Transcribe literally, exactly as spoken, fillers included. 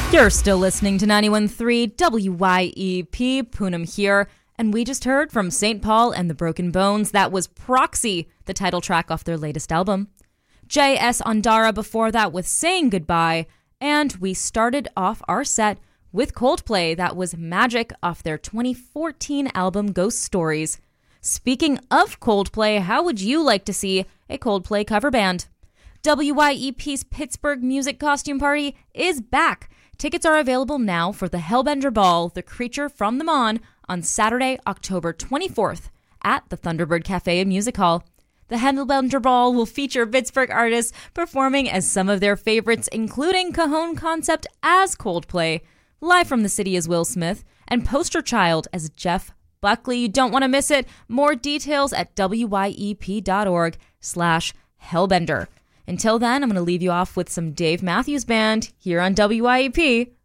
You're still listening to ninety-one point three W Y E P, Poonam here, and we just heard from Saint Paul and the Broken Bones. That was Proxy, the title track off their latest album. J S Ondara before that with Saying Goodbye, and we started off our set with Coldplay. That was Magic off their twenty fourteen album Ghost Stories. Speaking of Coldplay, how would you like to see a Coldplay cover band? W Y E P's Pittsburgh Music Costume Party is back. Tickets are available now for the Hellbender Ball, The Creature from the Mon, on Saturday, October twenty-fourth at the Thunderbird Cafe and Music Hall. The Hellbender Ball will feature Pittsburgh artists performing as some of their favorites, including Cajon Concept as Coldplay, Live from the City as Will Smith, and Poster Child as Jeff Buckley. You don't want to miss it. More details at wyep.org slash Hellbender. Until then, I'm going to leave you off with some Dave Matthews Band here on W Y E P.